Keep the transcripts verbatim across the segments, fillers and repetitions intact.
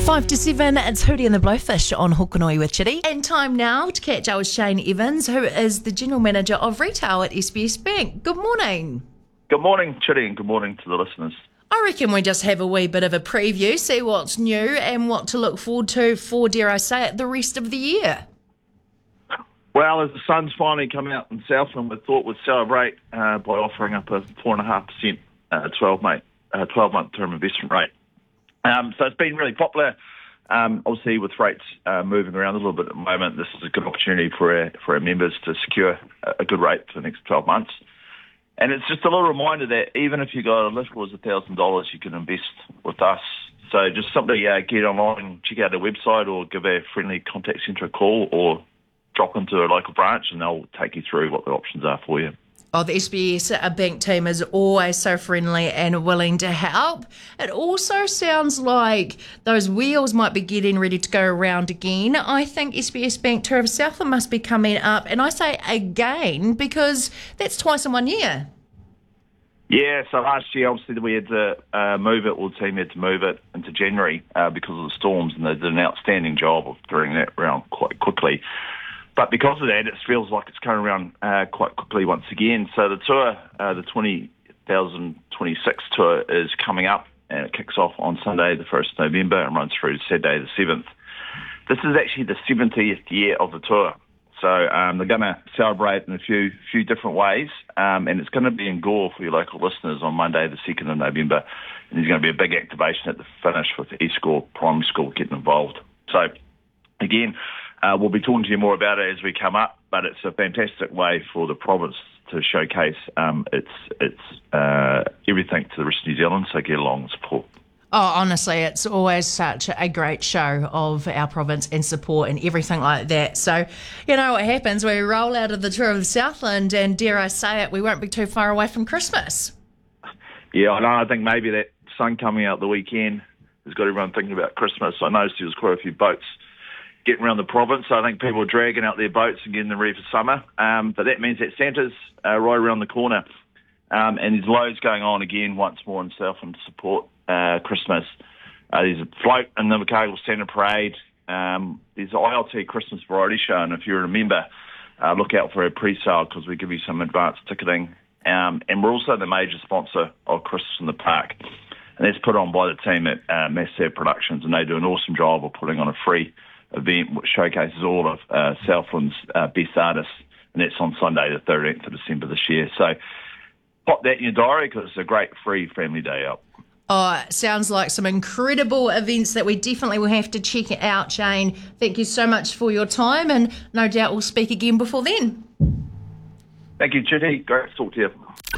Five to seven, it's Hootie and the Blowfish on Hokanui with Chitty. And time now to catch up with Shane Evans, who is the General Manager of Retail at S B S Bank. Good morning. Good morning, Chitty, and good morning to the listeners. I reckon we just have a wee bit of a preview, see what's new and what to look forward to for, dare I say it, the rest of the year. Well, as the sun's finally come out in Southland, we thought we'd celebrate uh, by offering up a four point five percent uh, twelve-month uh, twelve-month term investment rate. Um, so it's been really popular. Um, obviously, with rates uh, moving around a little bit at the moment, this is a good opportunity for our, for our members to secure a good rate for the next twelve months. And it's just a little reminder that even if you got as little as one thousand dollars, you can invest with us. So just simply uh, get online, check out our website, or give our friendly contact centre a call, or drop into a local branch and they'll take you through what the options are for you. Oh, the S B S Bank team is always so friendly and willing to help. It also sounds like those wheels might be getting ready to go around again. I think S B S Bank Tour of Southland must be coming up, and I say again because that's twice in one year. Yeah, so last year obviously we had to uh, move it, or the team had to move it into January uh, because of the storms, and they did an outstanding job of turning that around quite quickly. But because of that, it feels like it's coming around uh, quite quickly once again. So the tour, uh, the twenty twenty-six tour, is coming up, and it kicks off on Sunday, the first of November, and runs through to Saturday, the seventh. This is actually the seventieth year of the tour. So um, they're going to celebrate in a few few different ways, um, and it's going to be in Gore for your local listeners on Monday, the second of November. And there's going to be a big activation at the finish with the East Gore Primary School getting involved. So, again, Uh, we'll be talking to you more about it as we come up, but it's a fantastic way for the province to showcase um, its its uh, everything to the rest of New Zealand, so get along and support. Oh, honestly, it's always such a great show of our province and support and everything like that. So, you know what happens, we roll out of the Tour of Southland and, dare I say it, we won't be too far away from Christmas. Yeah, I know. I think maybe that sun coming out the weekend has got everyone thinking about Christmas. I noticed there was quite a few boats getting around the province. So I think people are dragging out their boats and getting them ready for summer. Um, but that means that Santa's uh, right around the corner. Um, and there's loads going on again once more in Southland to support uh, Christmas. Uh, there's a float in the Invercargill Santa Parade. Um, there's an I L T Christmas Variety Show. And if you're a member, uh, look out for a pre-sale because we give you some advanced ticketing. Um, and we're also the major sponsor of Christmas in the Park. And that's put on by the team at uh, Massive Productions. And they do an awesome job of putting on a free event which showcases all of uh, Southland's uh, best artists, and that's on Sunday the thirteenth of December this year. So pop that in your diary because it's a great free family day out. Oh, it sounds like some incredible events that we definitely will have to check out, Shane. Thank you so much for your time, and no doubt we'll speak again before then. Thank you, Chitty. Great to talk to you.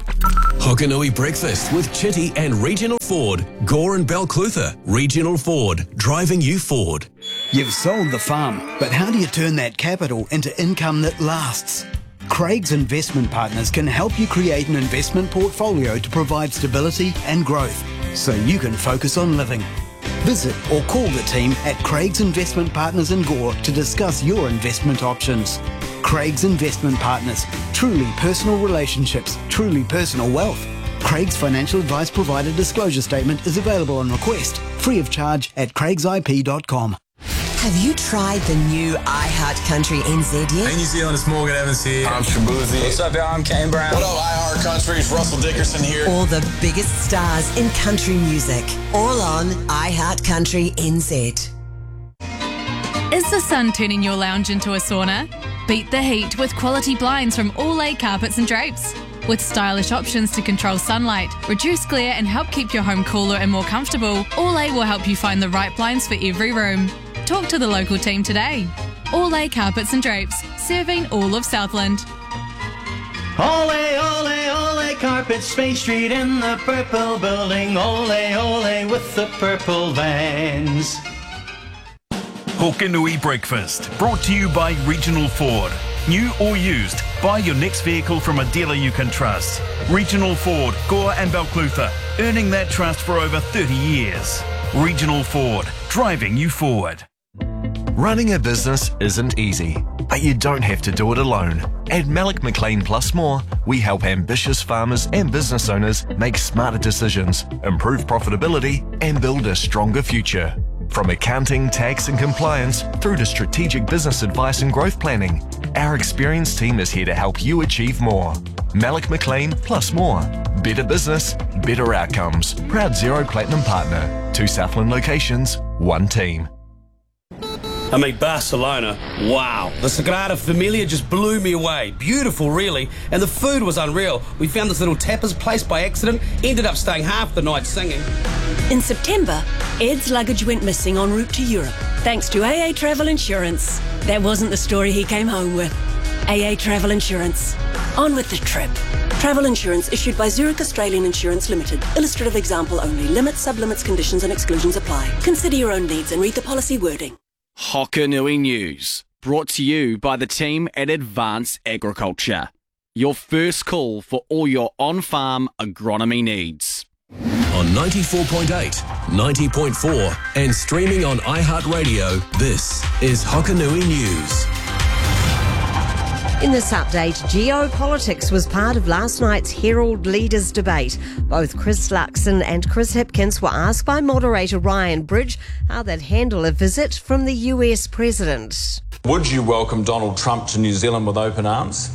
Hokanui Breakfast with Chitty and Regional Ford. Gore and Balclutha. Regional Ford. Driving you forward. You've sold the farm, but how do you turn that capital into income that lasts? Craig's Investment Partners can help you create an investment portfolio to provide stability and growth so you can focus on living. Visit or call the team at Craig's Investment Partners in Gore to discuss your investment options. Craig's Investment Partners. Truly personal relationships, truly personal wealth. Craig's financial advice provider disclosure statement is available on request, free of charge at craigs I P dot com. Have you tried the new iHeart Country N Z yet? Hey New Zealand, it's Morgan Evans here. I'm Shabuzi. What's up, y'all? I'm Kane Brown. What up, iHeart Country? It's Russell Dickerson here. All the biggest stars in country music, all on iHeart Country N Z. Is the sun turning your lounge into a sauna? Beat the heat with quality blinds from Allay Carpets and Drapes. With stylish options to control sunlight, reduce glare and help keep your home cooler and more comfortable, Allay will help you find the right blinds for every room. Talk to the local team today. Allay Carpets and Drapes, serving all of Southland. Olay, olay, olay, Carpets, Space Street in the purple building. Olay, olay with the purple vans. Hokanui Breakfast, brought to you by Regional Ford. New or used, buy your next vehicle from a dealer you can trust. Regional Ford, Gore and Balclutha, earning that trust for over thirty years. Regional Ford, driving you forward. Running a business isn't easy, but you don't have to do it alone. At Malik McLean Plus More, we help ambitious farmers and business owners make smarter decisions, improve profitability, and build a stronger future. From accounting, tax and compliance through to strategic business advice and growth planning, our experienced team is here to help you achieve more. Malik McLean plus more. Better business, better outcomes. Proud Zero Platinum partner. Two Southland locations, one team. I mean, Barcelona, wow. The Sagrada Familia just blew me away. Beautiful, really. And the food was unreal. We found this little tapas place by accident, ended up staying half the night singing. In September, Ed's luggage went missing en route to Europe, thanks to A A Travel Insurance. That wasn't the story he came home with. A A Travel Insurance. On with the trip. Travel insurance issued by Zurich Australian Insurance Limited. Illustrative example only. Limits, sublimits, conditions and exclusions apply. Consider your own needs and read the policy wording. Hokanui News, brought to you by the team at Advanced Agriculture. Your first call for all your on-farm agronomy needs. On ninety-four point eight, ninety point four and streaming on iHeartRadio, this is Hokanui News. In this update, geopolitics was part of last night's Herald Leaders debate. Both Chris Luxon and Chris Hipkins were asked by moderator Ryan Bridge how they'd handle a visit from the U S president. Would you welcome Donald Trump to New Zealand with open arms?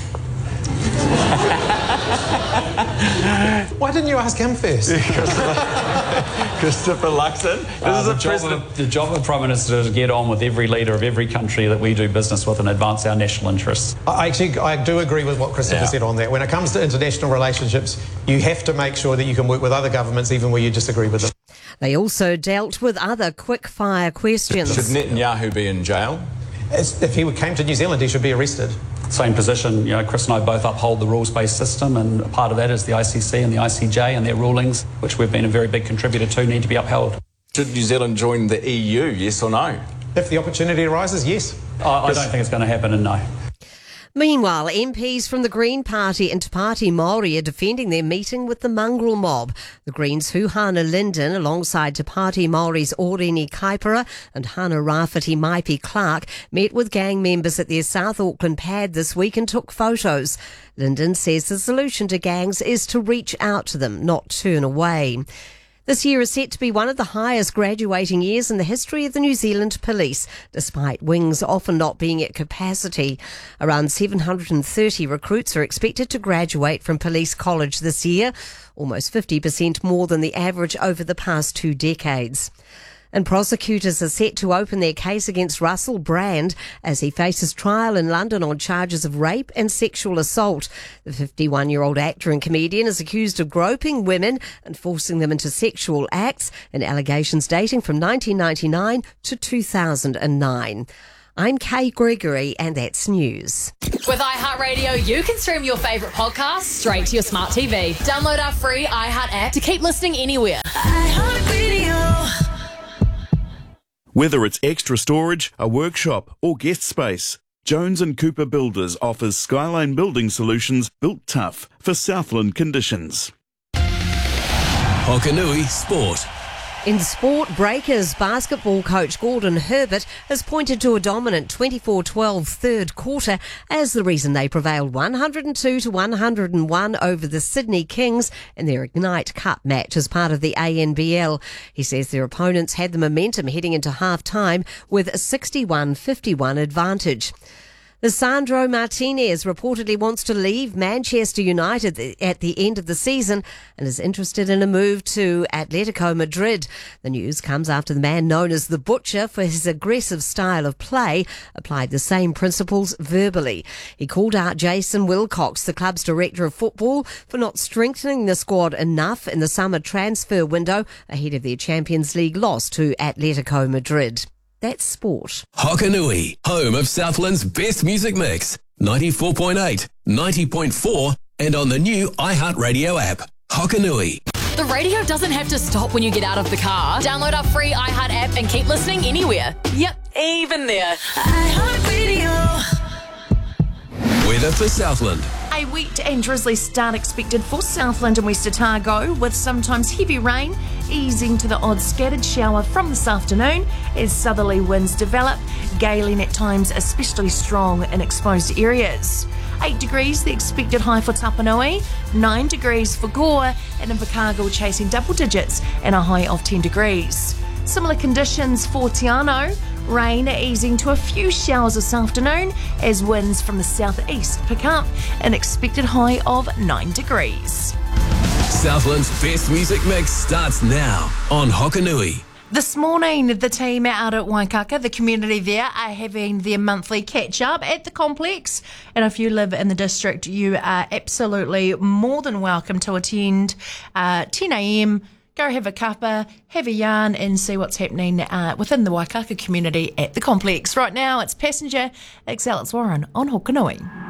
Why didn't you ask him first? Christopher Luxon. This Uh, is the, a job president. of, the job of Prime Minister is to get on with every leader of every country that we do business with and advance our national interests. I actually, I do agree with what Christopher Yeah. said on that. When it comes to international relationships, you have to make sure that you can work with other governments even where you disagree with them. They also dealt with other quick-fire questions. Should Netanyahu be in jail? As, if he came to New Zealand, he should be arrested. Same position, you know, Chris and I both uphold the rules-based system, and a part of that is the I C C and the I C J and their rulings, which we've been a very big contributor to, need to be upheld. Should New Zealand join the E U, yes or no? If the opportunity arises, yes. I, I don't think it's going to happen, and no. Meanwhile, M Ps from the Green Party and Te Pāti Māori are defending their meeting with the mongrel mob. The Greens' Huhana Linden, alongside Te Pāti Māori's Oreni Kaipara and Hana Rafiti Maipi Clark, met with gang members at their South Auckland pad this week and took photos. Linden says the solution to gangs is to reach out to them, not turn away. This year is set to be one of the highest graduating years in the history of the New Zealand Police, despite wings often not being at capacity. Around seven hundred thirty recruits are expected to graduate from Police College this year, almost fifty percent more than the average over the past two decades. And prosecutors are set to open their case against Russell Brand as he faces trial in London on charges of rape and sexual assault. The fifty-one-year-old actor and comedian is accused of groping women and forcing them into sexual acts in allegations dating from nineteen ninety-nine to two thousand nine. I'm Kay Gregory, and that's news. With iHeartRadio, you can stream your favourite podcasts straight to your smart T V. Download our free iHeart app to keep listening anywhere. iHeartRadio. Whether it's extra storage, a workshop or guest space, Jones and Cooper Builders offers Skyline building solutions built tough for Southland conditions. Hokanui Sport. In sport, Breakers basketball coach Gordon Herbert has pointed to a dominant twenty-four twelve third quarter as the reason they prevailed one hundred two to one hundred one over the Sydney Kings in their Ignite Cup match as part of the A N B L. He says their opponents had the momentum heading into half-time with a sixty-one fifty-one advantage. Lisandro Martinez reportedly wants to leave Manchester United at the end of the season and is interested in a move to Atletico Madrid. The news comes after the man known as the Butcher for his aggressive style of play applied the same principles verbally. He called out Jason Wilcox, the club's director of football, for not strengthening the squad enough in the summer transfer window ahead of their Champions League loss to Atletico Madrid. That's sport. Hokanui, home of Southland's best music mix. ninety-four point eight, ninety point four and on the new iHeartRadio app. Hokanui. The radio doesn't have to stop when you get out of the car. Download our free iHeart app and keep listening anywhere. Yep, even there. iHeartRadio. Weather for Southland. A wet and drizzly start expected for Southland and West Otago, with sometimes heavy rain easing to the odd scattered shower from this afternoon as southerly winds develop, galing at times especially strong in exposed areas. eight degrees the expected high for Tapanui, nine degrees for Gore, and Invercargill chasing double digits and a high of ten degrees. Similar conditions for Te Anau. Rain easing to a few showers this afternoon as winds from the southeast pick up. An expected high of nine degrees. Southland's best music mix starts now on Hokanui. This morning, the team out at Waikaka, the community there, are having their monthly catch-up at the complex. And if you live in the district, you are absolutely more than welcome to attend. Uh, ten a.m, go have a cuppa, have a yarn and see what's happening uh, within the Waikaka community at the complex. Right now, it's Passenger, Alex Warren on Hokanui.